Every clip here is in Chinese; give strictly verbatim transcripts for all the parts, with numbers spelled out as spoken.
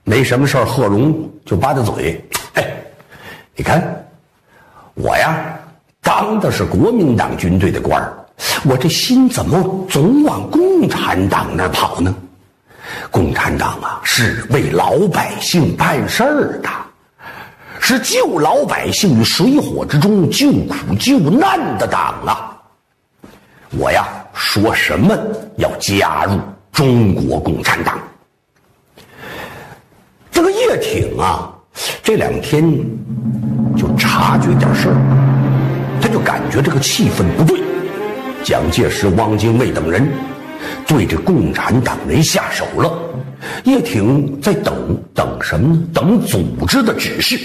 没什么事儿，贺龙就吧嗒嘴：“哎，你看，我呀，当的是国民党军队的官儿，我这心怎么总往共产党那儿跑呢？共产党啊，是为老百姓办事儿的，是救老百姓于水火之中救苦救难的党啊！我呀，说什么要加入中国共产党。”这个叶挺啊，这两天就察觉点事儿，他就感觉这个气氛不对，蒋介石、汪精卫等人对这共产党人下手了。叶挺在等等什么呢？等组织的指示。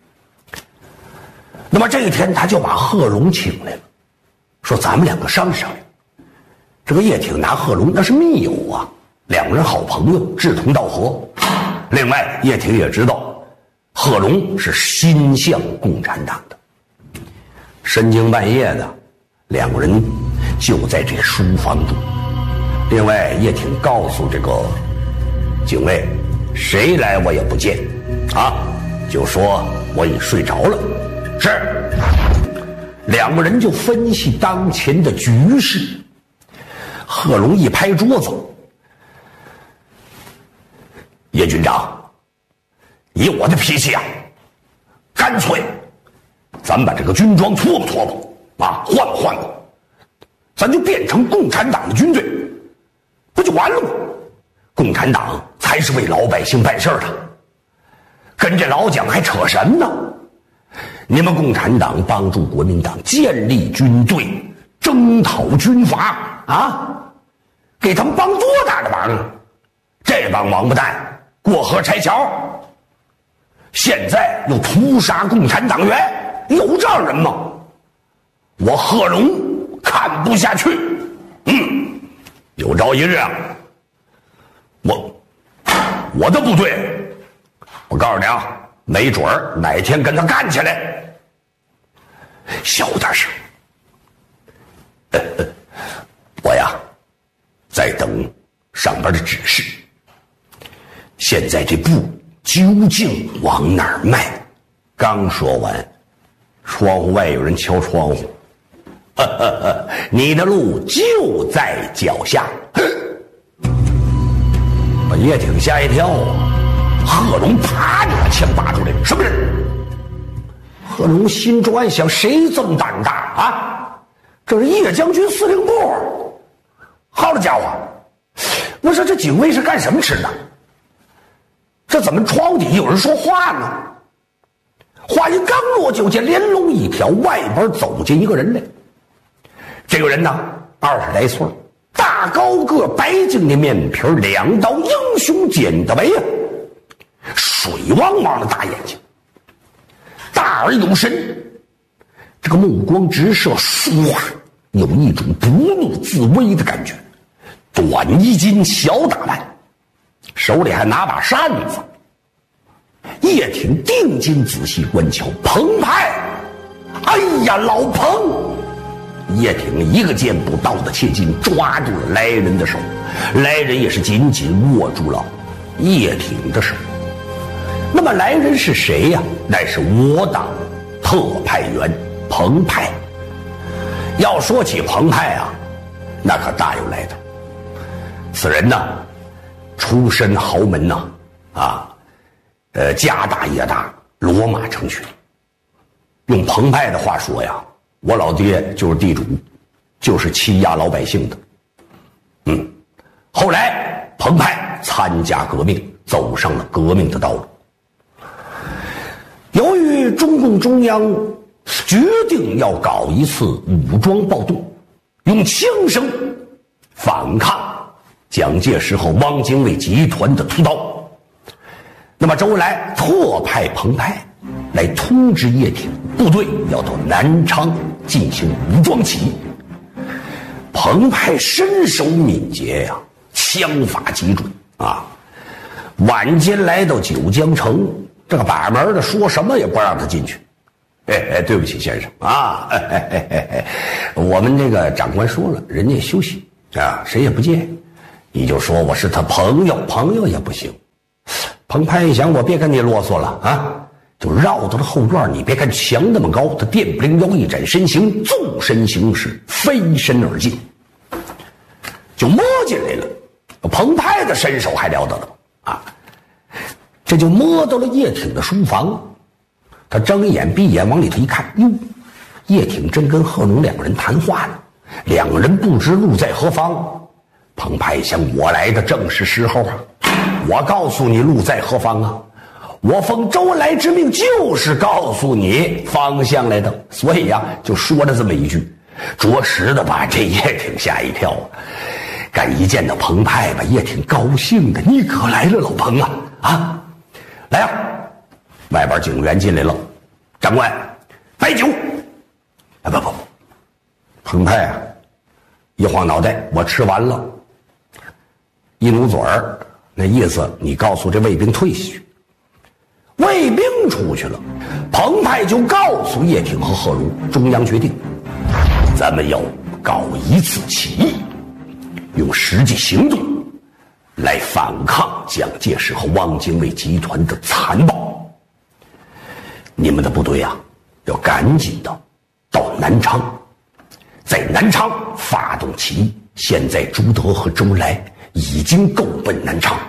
那么这一天，他就把贺龙请来了，说咱们两个商商量。这个叶挺拿贺龙那是密友啊，两个人好朋友，志同道合。另外，叶挺也知道贺龙是心向共产党的。深更半夜的，两个人就在这书房中。另外，叶挺告诉这个警卫，谁来我也不见，啊，就说我已睡着了。是，两个人就分析当前的局势。贺龙一拍桌子：“叶军长，以我的脾气啊，干脆咱们把这个军装脱吧脱吧，啊，换吧换吧，咱就变成共产党的军队，不就完了吗？共产党才是为老百姓办事的，跟这老蒋还扯什么呢？你们共产党帮助国民党建立军队，征讨军阀啊，给他们帮多大的忙啊！这帮王八蛋过河拆桥，现在又屠杀共产党员，有这样人吗？我贺龙看不下去。嗯，有朝一日啊，我我的部队，我告诉你啊，没准儿哪天跟他干起来。小点声。我呀，在等上边的指示。现在这步究竟往哪儿迈？刚说完，窗户外有人敲窗户。呵呵呵，你的路就在脚下。把叶挺吓一跳啊！贺龙啪就把枪拔出来，什么人？贺龙心中暗想：谁这么胆大啊？这是叶将军司令部。好了家伙，我说这警卫是干什么吃的？这怎么窗底有人说话呢？话音刚落，就见连笼一条，外边走进一个人来。这个人呢，二十来岁，大高个，白净的面皮，两道英雄剪的眉呀，水汪汪的大眼睛，大而有神，这个目光直射，唰，有一种不怒自威的感觉。短衣襟，小打扮，手里还拿把扇子。叶挺定睛仔细观瞧，彭湃，哎呀，老彭！叶挺一个箭步到的切近，抓住了来人的手，来人也是紧紧握住了叶挺的手。那么来人是谁呀？乃是我党特派员彭湃。要说起彭湃啊，那可大有来头。此人呢，出身豪门呐，啊，呃，家大业大，骡马成群。用彭湃的话说呀，我老爹就是地主，就是欺压老百姓的。嗯，后来彭湃参加革命，走上了革命的道路。由于中共中央决定要搞一次武装暴动，用枪声反抗蒋介石和汪精卫集团的屠刀，那么周恩来特派彭湃来通知叶挺，部队要到南昌进行武装起义。彭湃身手敏捷呀、啊，枪法极准啊。晚间来到九江城，这个把门的说什么也不让他进去。哎哎，对不起先生啊，哎哎哎哎哎，我们这个长官说了，人家休息啊，谁也不见。你就说我是他朋友，朋友也不行。 彭湃一想，我别跟你啰嗦了啊，就绕到了后院。你别看墙那么高，他电不灵腰一展身形，纵身行事，飞身而进，就摸进来了。彭湃的身手还了得了啊！这就摸到了叶挺的书房。他睁眼闭眼往里头一看，哟，叶挺正跟贺龙两个人谈话呢，两个人不知路在何方。彭湃想，我来的正是时候啊！我告诉你路在何方啊！我奉周恩来之命，就是告诉你方向来的。所以呀，就说了这么一句，着实的把这叶挺吓一跳啊！敢一见到彭湃吧，叶挺高兴的，你可来了，老彭啊！啊，来呀、啊！外边警员进来了，长官，摆酒。啊不不不，彭湃啊，一晃脑袋，我吃完了。一努嘴儿，那意思你告诉这卫兵退下去。卫兵出去了，彭湃就告诉叶挺和贺龙，中央决定，咱们要搞一次起义，用实际行动来反抗蒋介石和汪精卫集团的残暴。你们的部队啊，要赶紧的到南昌，在南昌发动起义。现在朱德和周恩来已经够奔南昌，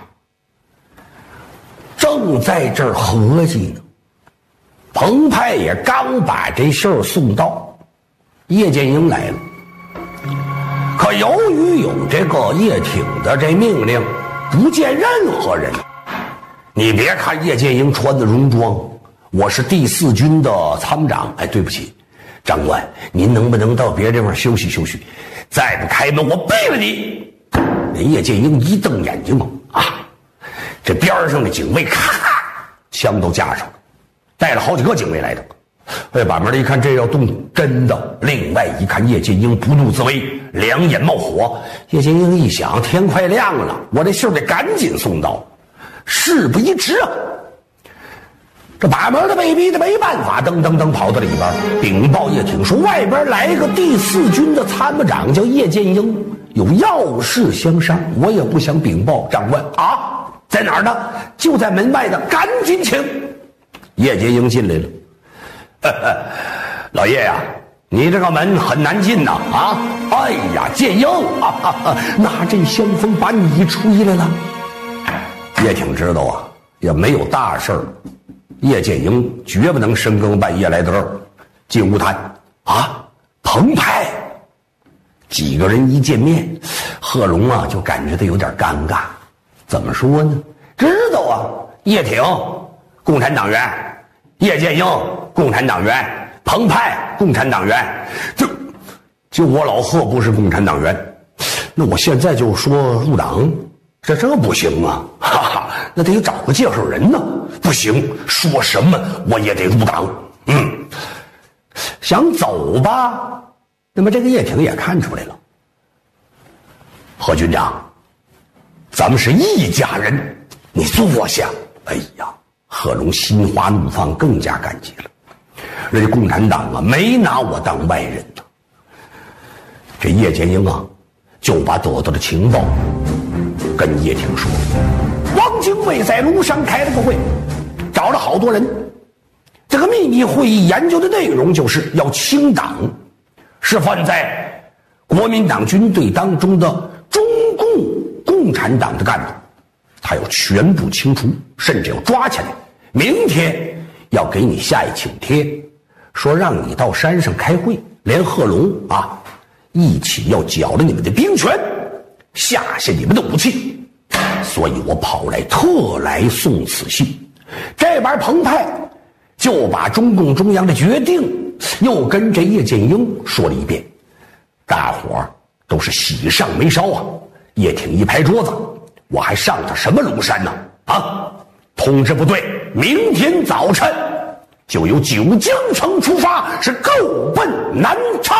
正在这儿合计呢。彭湃也刚把这事儿送到，叶剑英来了。可由于有这个叶挺的这命令，不见任何人。你别看叶剑英穿的戎装，我是第四军的参谋长。哎，对不起，长官，您能不能到别的地方休息休息？再不开门，我毙了你！那叶剑英一瞪眼睛啊，这边上的警卫咔，枪都架上了，带了好几个警卫来的。哎，把门一看，这要动真的。另外一看，叶剑英不怒自威，两眼冒火。叶剑英一想，天快亮了，我这信儿得赶紧送到，事不宜迟啊！这把门的被逼的没办法，噔噔噔跑到里边禀报叶挺说，外边来个第四军的参谋长叫叶剑英，有要事相商。我也不想禀报长官啊，在哪儿呢？就在门外的，赶紧请。叶剑英进来了。呵呵，老叶呀、啊，你这个门很难进呐！啊，哎呀，剑英啊哈哈，那这香风把你吹来了。叶挺知道啊，也没有大事儿，叶剑英绝不能深更半夜来到这儿进屋谈啊。澎湃，几个人一见面，贺龙啊就感觉到有点尴尬。怎么说呢？知道啊，叶挺，共产党员。叶剑英，共产党员；澎湃，共产党员。就就我老贺不是共产党员，那我现在就说入党，这这不行啊！哈哈，那得找个介绍人呢。不行，说什么我也得入党。嗯，想走吧？那么这个叶挺也看出来了。贺军长，咱们是一家人，你坐下。哎呀！贺龙心花怒放，更加感激了。人家共产党啊，没拿我当外人呢。这叶剑英啊，就把得到的情报跟叶挺说。汪精卫在庐山开了个会，找了好多人。这个秘密会议研究的内容就是要清党，是犯在国民党军队当中的中共共产党的干部。他要全部清除，甚至要抓起来。明天要给你下一请帖，说让你到山上开会，连贺龙啊一起要缴了你们的兵权，下下你们的武器。所以我跑来特来送此信。这边澎湃就把中共中央的决定又跟这叶剑英说了一遍，大伙儿都是喜上眉梢啊。叶挺一拍桌子，我还上他什么庐山呢？啊！通知部队，明天早晨就由九江城出发，是够奔南昌。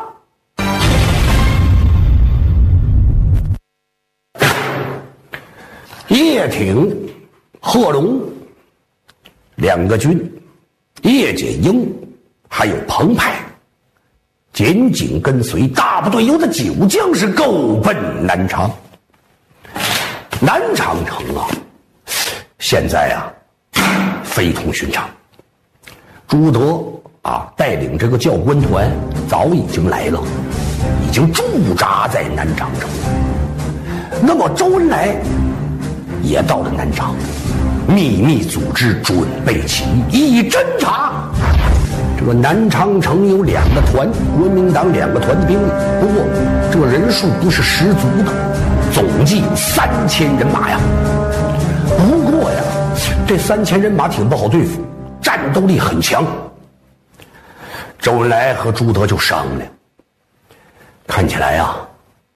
叶挺、贺龙两个军，叶剑英还有澎湃，紧紧跟随大部队由的九江是够奔南昌。南昌城啊，现现在啊，非同寻常。朱德啊，带领这个教官团早已经来了，已经驻扎在南昌城。那么周恩来也到了南昌，秘密组织准备起义，一侦查，这个南昌城有两个团，国民党两个团的兵力，不过这个人数不是十足的，总计有三千人马呀。不过呀，这三千人马挺不好对付，战斗力很强。周恩来和朱德就商量，看起来啊，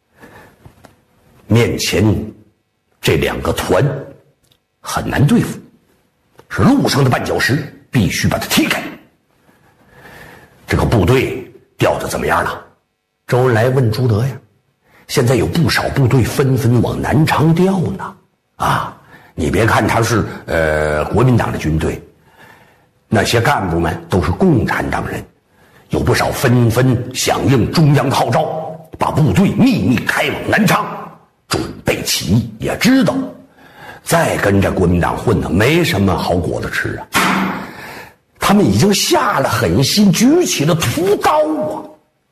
面前这两个团很难对付，是路上的绊脚石，必须把它踢开。这个部队调的怎么样了？周恩来问朱德呀。现在有不少部队纷纷往南昌调呢。啊，你别看他是呃国民党的军队，那些干部们都是共产党人，有不少纷纷响应中央的号召，把部队秘密开往南昌，准备起义。也知道再跟着国民党混呢，没什么好果子吃啊。他们已经下了狠心，举起了屠刀啊。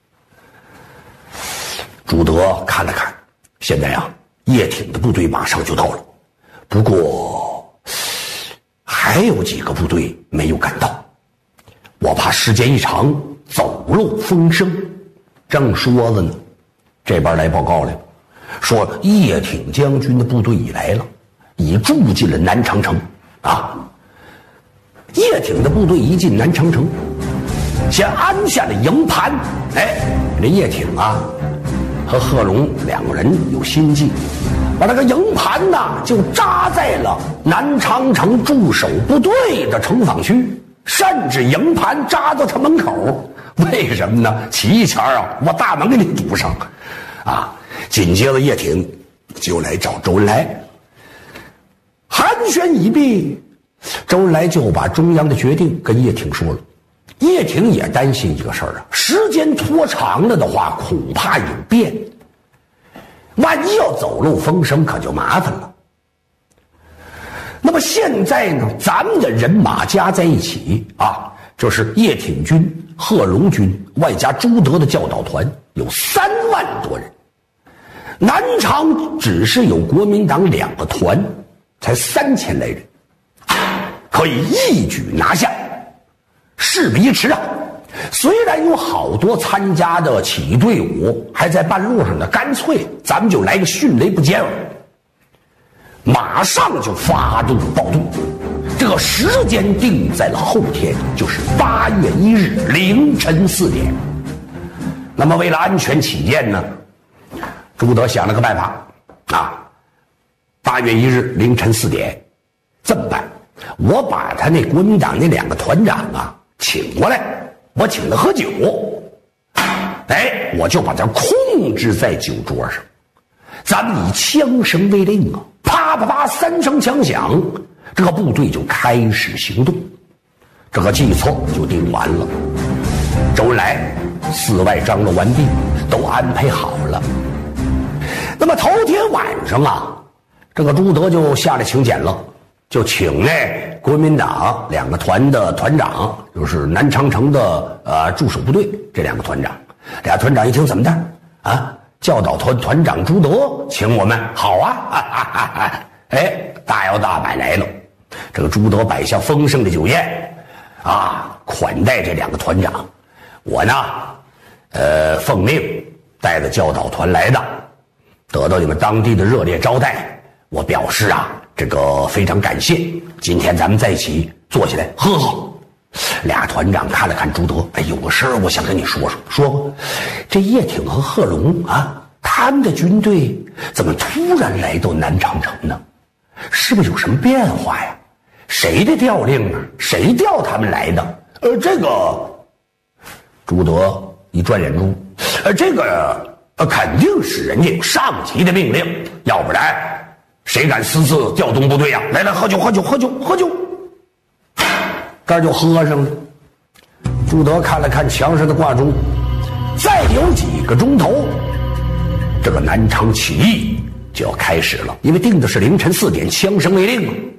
朱德看了看，现在啊，叶挺的部队马上就到了，不过还有几个部队没有赶到，我怕时间一长走漏风声。正说着呢，这边来报告了，说叶挺将军的部队已来了，已住进了南昌城啊。叶挺的部队一进南昌城，先安下了营盘。哎，这叶挺啊和贺龙两个人有心计，把这个营盘呐就扎在了南昌城驻守部队的城防区，甚至营盘扎到他门口。为什么呢？起义前啊，我大门给你堵上啊。紧接着叶挺就来找周恩来，寒暄一毕，周恩来就把中央的决定跟叶挺说了。叶挺也担心一个事儿啊，时间拖长了的话，恐怕有变，万一要走漏风声，可就麻烦了。那么现在呢，咱们的人马加在一起啊，就是叶挺军、贺龙军外加朱德的教导团，有三万多人。南昌只是有国民党两个团，才三千来人，可以一举拿下。事不宜迟啊！虽然有好多参加的起义队伍还在半路上呢，干脆咱们就来个迅雷不及掩耳，马上就发动暴动。这个时间定在了后天，就是八月一日凌晨四点。那么为了安全起见呢，朱德想了个办法啊，八月一日凌晨四点，这么办？我把他那国民党那两个团长啊请过来，我请他喝酒，哎，我就把他控制在酒桌上，咱们以枪声为令啊，啪啪啪三声枪响，这个部队就开始行动。这个计策就定完了，周恩来四外张罗完毕，都安排好了。那么头天晚上啊，这个朱德就下来请柬了，就请呢国民党两个团的团长，就是南昌城的呃驻守部队这两个团长。俩团长一听怎么的啊？教导团团长朱德请我们，好啊！哈哈哈哈哎，大摇大摆来了。这个朱德摆下丰盛的酒宴啊，款待这两个团长。我呢，呃，奉命带着教导团来的，得到你们当地的热烈招待，我表示啊，这个非常感谢。今天咱们在一起坐下来喝喝。俩团长看了看朱德，哎，有个事儿我想跟你说说。说吧，这叶挺和贺龙啊，他们的军队怎么突然来到南昌城呢？是不是有什么变化呀？谁的调令啊？谁调他们来的？呃，这个朱德一转眼珠，呃，这个呃肯定是人家有上级的命令，要不然谁敢私自调动部队呀？来来，喝酒，喝酒，喝酒，喝酒。这儿就喝上了。朱德看了看墙上的挂钟，再有几个钟头，这个南昌起义就要开始了。因为定的是凌晨四点，枪声为令啊。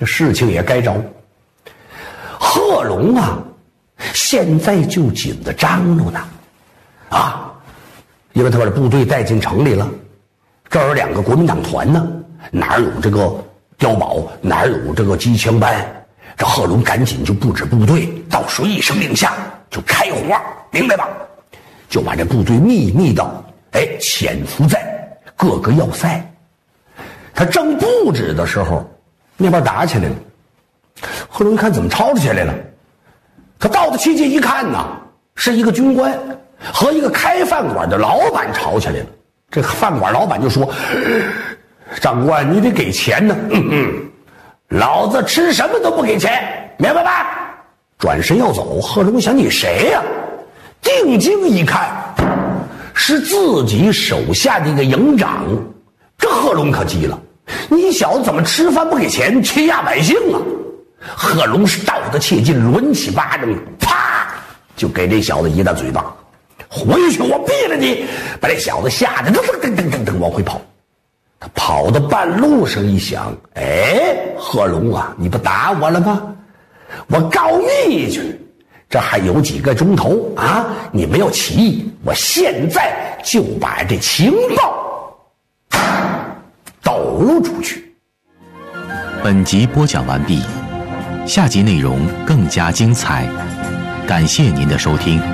这事情也该着。贺龙啊，现在就紧着张罗呢，啊，因为他把这部队带进城里了，这儿有两个国民党团呢，哪有这个碉堡，哪有这个机枪班？这贺龙赶紧就布置部队，到时候一声令下就开火，明白吧？就把这部队秘密的哎潜伏在各个要塞。他正布置的时候，那边打起来了。贺龙一看怎么吵起来了，他到了期间一看呐，是一个军官和一个开饭馆的老板吵起来了。这个饭馆老板就说：“长官，你得给钱呢。”嗯嗯，老子吃什么都不给钱，明白吧？转身要走，贺龙想你谁呀、啊？定睛一看，是自己手下的一个营长。这贺龙可急了，你小子怎么吃饭不给钱，欺压百姓啊？贺龙是道得切近，抡起巴掌，啪就给这小子一大嘴巴。回去我毙了你！把这小子吓得噔噔噔噔噔往回跑。他跑到半路上一想，哎，贺龙啊，你不打我了吗？我告密去，这还有几个钟头啊！你没有起义，我现在就把这情报抖露出去。 本集播讲完毕，下集内容更加精彩，感谢您的收听。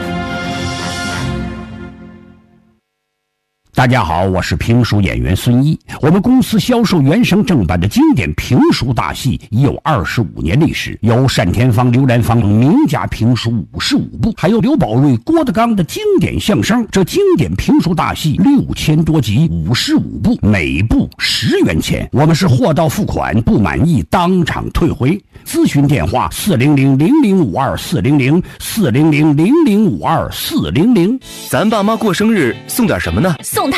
大家好，我是评书演员孙一。我们公司销售原声正版的经典评书大戏已有二十五年历史，有单田芳、刘兰芳名家评书五十五部，还有刘宝瑞、郭德纲的经典相声。这经典评书大戏六千多集，五十五部，每部十元钱。我们是货到付款，不满意当场退回。咨询电话：四零零零零五二四零零四零零零零五二四零零。 咱爸妈过生日送点什么呢？ 送他